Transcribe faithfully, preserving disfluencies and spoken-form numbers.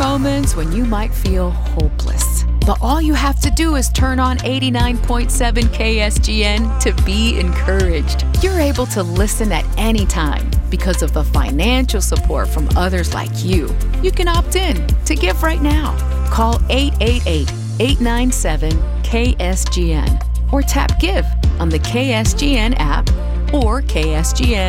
moments when you might feel hopeless. But all you have to do is turn on eighty-nine point seven K S G N to be encouraged. You're able to listen at any time because of the financial support from others like you. You can opt in to give right now. Call eight eight eight, eight nine seven, K S G N or tap Give on the K S G N app or K S G N